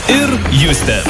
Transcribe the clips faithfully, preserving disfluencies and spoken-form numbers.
ir Justė.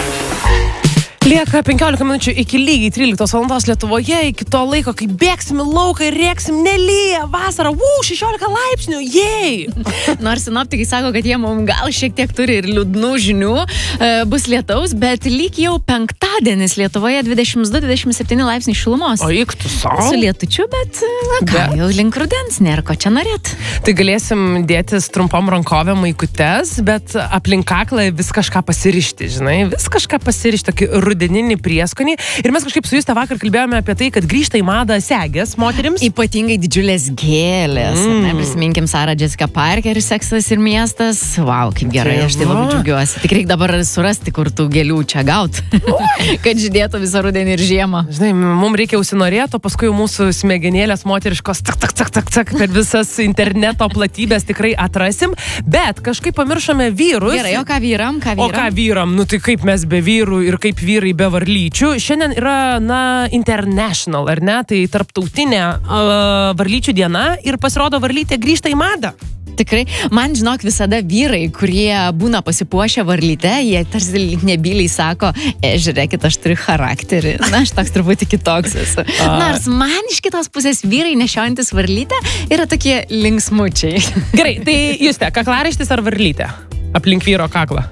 Lieka penkiolika minučių iki lygiai tryliktos valandos Lietuvoje, iki to laiko, kai bėgsim į lauką ir rėksim, nelyja, vasara, uu, šešiolika laipsnių, jei! Nors sinoptikai sako, kad jie mums gal šiek tiek turi ir liūdnų žinių, e, bus lietaus, bet lyg jau penktadienis Lietuvoje dvidešimt du dvidešimt septyni laipsniai šilumos. O eik tu savo? Su lietučiu, bet, na ką, Bet- jau link rudens, nėra ko čia norėt. Tai galėsim dėtis trumpom rankovėm maikutes, bet aplink kaklą vis kažką pasirišti, žinai, vis kažką pasirišti, tokį rudeninį prieskonį. Ir mes kažkaip su Juste vakar kalbėjome apie tai, kad grįžta į madą segės moterims. Ypatingai didžiulės gėlės. Mm. Ne, prisiminkim Sarah Jessica Parker, Seksas ir miestas. Vau, kaip gerai, Tai aš tai labai va. džiaugiuosi. Tik reikia dabar surasti, kur tų gėlių čia gaut. Kad žydėtų visą rudenį ir žiemą. Žinai, mums reikia užsinorėti, o paskui jau mūsų smegenėlės moteriškos tak, tak, tak, tak, tak, per visas interneto platybės tikrai atrasim, bet kažkaip pamiršome vyrus. Gerai, o ką vyram, ką vyram? O ką vyram? Nu tai kaip mes be vyrų ir kaip vyrai be varlyčių. Šiandien yra, na, international, ar ne? Tai tarptautinė uh, varlyčių diena ir pasirodo varlytė grįžta į madą. Tikrai, man žinok visada vyrai, kurie būna pasipuošę varlyte, jie tarsi nebyliai sako, e, žiūrėkit, aš turiu charakterį. Na, aš toks truputį kitoks esu. Nors man iš kitos pusės vyrai nešiojantis varlytę yra tokie linksmučiai. Gerai, tai Juste, kaklaraištis ar varlytė? Aplink vyro kaklą.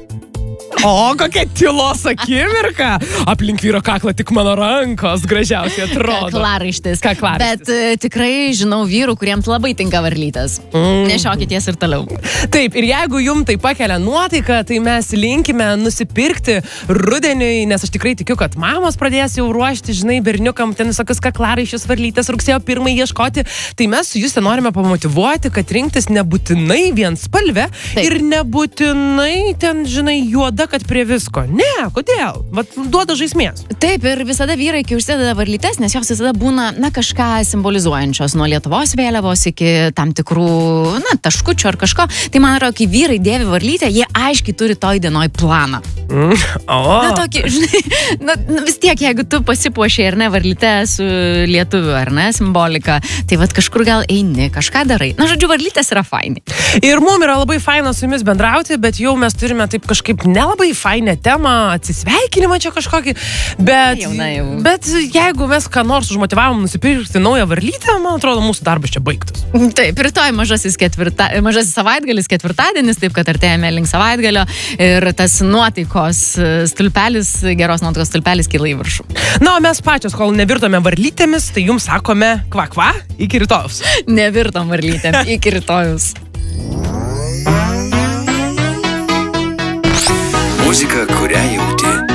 O, kokia tylos akimirka! Aplink vyro kaklą tik mano rankos gražiausiai atrodo. Kaklaraištis. Kaklaraištis. Bet e, tikrai žinau vyrų, kuriems labai tinka varlytės. Mm. Nešiokit jas ir toliau. Taip, ir jeigu jum tai pakelia nuotaiką, tai mes linkime nusipirkti rudeniui, nes aš tikrai tikiu, kad mamos pradės jau ruošti, žinai, berniukam ten visokius kaklaraiščius varlytės rugsėjo pirmai ieškoti. Tai mes su Juste norime pamotyvuoti, kad rinktis nebūtinai vien spalvę ir nebūtinai ten, žinai, juoda, kad prie visko. Ne, kodėl? Vat duoda žaismės. Taip, ir visada vyrai, kai užsideda varlytes, nes jos visada būna, na, kažką simbolizuojančios, nuo Lietuvos vėliavos iki tam tikrų, na, taškučių ar kažko. Tai man atrodo, kai vyrai dėvi varlytę, jie aiškiai turi toj dienoj planą. Mm. O. Na, tokį, žinai, na, na, vis tiek, jeigu tu pasipuošiai ar ne varlyte su lietuviu, ar ne, simbolika, tai vat kažkur gal eini, kažką darai. Na, žodžiu, varlytės yra faini. Ir mum yra labai faina su jumis bendrauti, bet jau mes turime taip kažkaip nelabai fainę temą, atsisveikinimą čia kažkokį, bet, Jau, na, jau. bet jeigu mes ką nors užmotivavom nusipirkti naują varlytę, man atrodo, mūsų darbas čia baigtas. Taip, rytoj mažasis, ketvirta, mažasis savaitgalis, ketvirtadienis, taip kad artėjame link savaitgalio ir tas nuotaikos stulpelis, geros nuotaikos stulpelis kyla į viršų. Na, o mes pačios, kol nevirtome varlytėmis, tai jums sakome kva kva, iki rytojus. Nevirtom varlytėm, iki rytojus. Muzika, kurią jauti.